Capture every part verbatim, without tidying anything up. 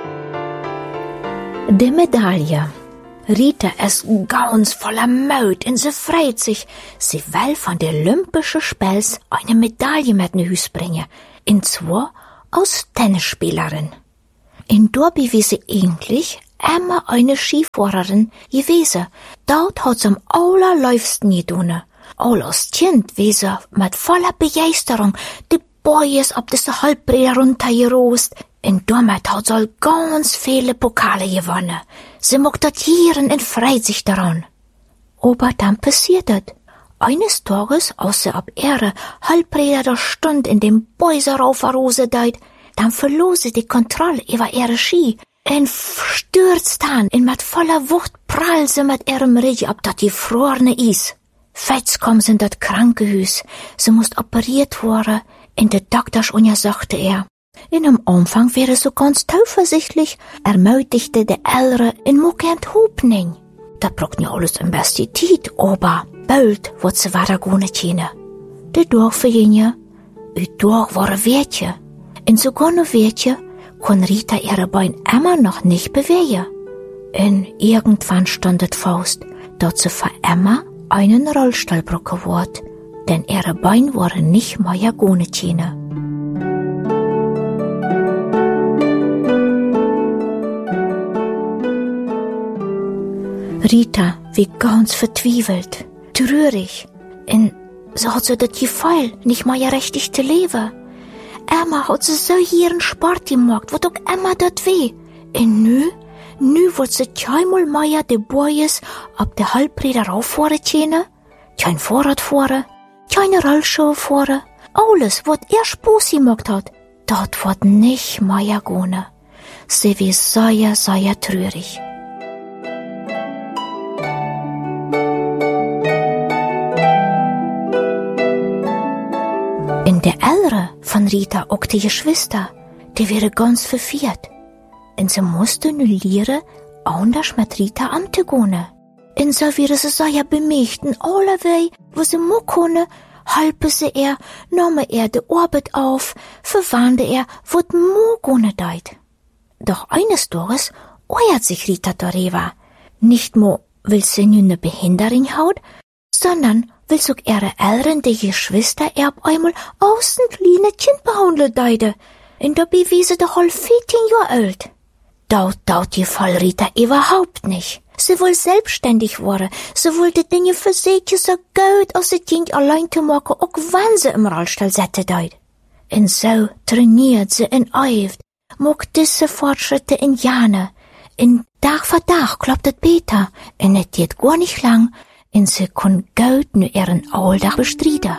Die Medaille. Rita ist ganz voller Mut und sie freut sich. Sie will von der Olympischen Spiels eine Medaille mit nach Hause bringen. Und zwar als Tennisspielerin. In Dorbi wie sie eigentlich immer eine Skifahrerin gewesen. Dort hat sie am allerläufsten getan. All als Kind wie sie mit voller Begeisterung die Boys ab diese Halbbrille runtergerost. Und damit hat sie ganz viele Pokale gewonnen. Sie mag das Jahren und freut sich daran. Aber dann passiert das. Eines Tages, als sie ab ihrer halbbreder Stunde in dem Bäuserrauf Rose deit, dann verlor sie die Kontrolle über ihre Ski und stürzt an und mit voller Wucht prall sie mit ihrem Rücken ab das gefrorene Eis. Fetz kam sie in das Krankenhaus. Sie musste operiert werden und der Doktor sagte er. In am Anfang wäre so ganz zuversichtlich, ermutigte der Ältere in Mucke und Hupning. Da braucht ja alles am besten Zeit, aber bald wird sie weiter gehen können. Der Tag verging, der Tag war ein Wehtje. Und sogar ein Wehtje kann Rita ihre Beine immer noch nicht bewegen. Und irgendwann stand es fest, dass sie für immer einen Rollstuhl brauchen wird, denn ihre Beine waren nicht mehr gehen können. Rita wie ganz vertwiefelt, traurig, und so hat sie das Gefühl, nicht mehr richtig zu leben. Emma hat sie so hier einen Sport gemacht, wo doch immer das weh. Und nu, nu wird sie keinmal mehr die Boys ab der Halbbrille rauffahren können, kein Fahrrad fahren, keine Rollschuhe fahren, alles, was er Spaß gemacht hat, das wird nicht mehr gehen. Sie wie sehr, sehr traurig. In der Ältere von Rita, auch die Geschwister, die wäre ganz verwirrt. Und sie musste nun lernen, anders mit Rita amzugehen. Und so wäre sie sehr bemächt, in aller Wege, wo sie mo konnte, halpe sie er, nahm er die Arbeit auf, verwandte er, wo die mo gehen deit. Doch eines Tages ärgert sich Rita darüber. Nicht nur, weil sie nun eine Behinderung hat, sondern weil so ihre Eltern die Geschwister er ab einmal aus ein kleines Kind behandelt deide. Und dabei wie sie doch all vierzehn Jahre alt. Daut, daut gefall Rita überhaupt nicht. Sie will selbstständig werden. Sie wollte Dinge für sich so gut, als sie ging allein zu machen, auch wenn sie im Rollstuhl sette deid. Und so trainiert sie und übt, mag diese Fortschritte in Jahre. Und Tag für Tag klappt es besser. Und es geht gar nicht lang, und sie kann gut nur ihren Alltag bestreiten.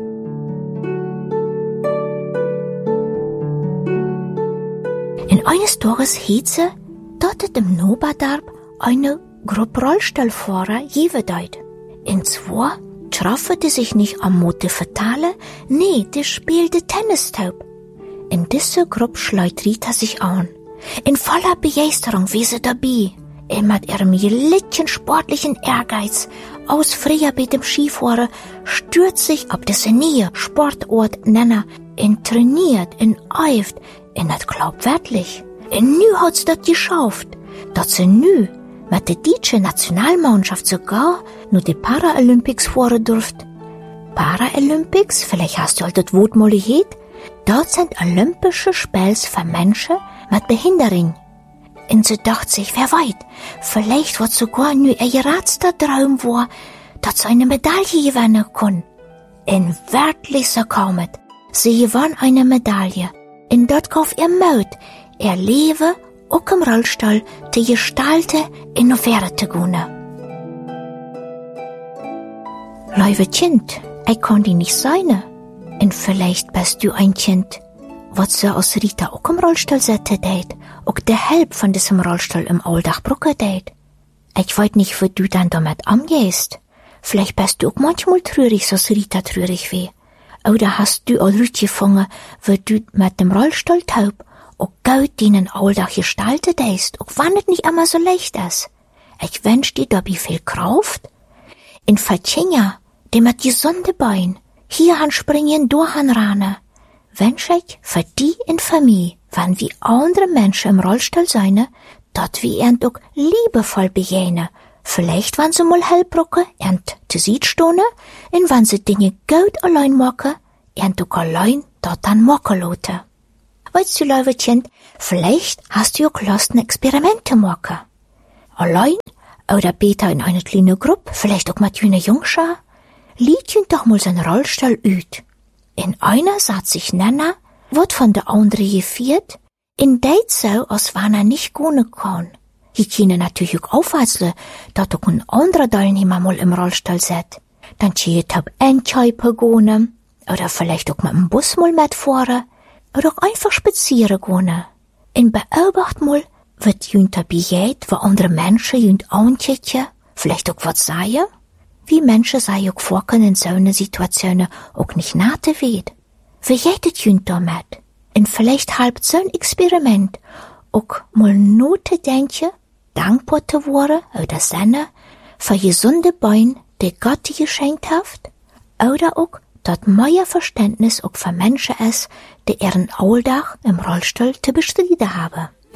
In eines Tages hielt sie, dass es im Noberdarb eine Gruppe Rollstuhlfahrer geben deit. Und zwar trafen die sich nicht am Mode vertalen, nee, die spielte Tennistaub. In diese Gruppe schleut Rita sich an. In voller Begeisterung wie sie dabei. Und mit ihrem gelitten sportlichen Ehrgeiz aus früher bei dem Skifahren stürzt sich ab diese neue Sportort nennen und trainiert und übt und das glaubt wirklich. Und nu hat sie das geschafft, dass sie nu mit der deutschen Nationalmannschaft sogar nur die Paralympics fahren durft. Paralympics, vielleicht hast du halt das Wort mal gehört, dort sind olympische Spiele für Menschen mit Behinderung. Und sie dachte sich, wer weiß, vielleicht wird sogar nur ihr geratster Traum war, dass sie eine Medaille gewinnen kann. Und wirklich so kam es. Sie gewann eine Medaille. Und dort kauf ihr Mut, ihr Leben auch im Rollstuhl zu gestalten und noch weiter zu gehen. Liebe Kind, ich kann die nicht sein. Und vielleicht bist du ein Kind, was so aus Rita auch im Rollstuhl sitzen deit, auch der Help von diesem Rollstuhl im Alltag brauchen deit. Ich weiß nicht, wie du dann damit umgehst. Vielleicht bist du auch manchmal traurig, so als Rita traurig wie. Oder hast du auch gefangen, wie du mit dem Rollstuhl taub auch gut deinen Alltag gestaltet hast, auch wenn es nicht immer so leicht ist. Ich wünsch dir dabei viel Kraft. In Virginia, die mit gesunde Bein, hier han springen, durch han rane, wünsch ich für die in Familie, wenn wie andere Menschen im Rollstuhl sein, dort wie er auch liebevoll begegnen. Vielleicht, wenn sie mal helfen, er zu sieht stehen, und wenn sie Dinge gut allein machen, er auch allein dort dann machen lassen. Weißt du, liebe Kind, vielleicht hast du auch Lust, Experimente machen. Allein oder besser in einer kleinen Gruppe, vielleicht auch mit jungen Jungschar, liegt ihn doch mal seinen Rollstuhl ut. In einer sagt sich Nana, wird von der anderen geführt, in deit so, als wenn er nicht gehen kann. Die können natürlich auch aufwechseln, dass auch ein anderer Teilnehmer mal im Rollstuhl sitzt. Dann geht er Endscheipe gehen, oder vielleicht auch mit dem Bus mal mitfahren, oder auch einfach spazieren gehen. In beobacht mal, wird jünter begeht, wo andere Menschen jünt ankicken, vielleicht auch was sagen, wie Menschen sei auch vorkommen in so einer Situation auch nicht nate weht. Wie geht es jünt damit? Und vielleicht halb so ein Experiment, auch mal nur zu denken, dankbar zu werden oder seine für gesunde Beine, die Gott dir geschenkt hat, oder auch dat mehr Verständnis auch für Menschen ist, die ihren Alltag im Rollstuhl zu bestreiten haben.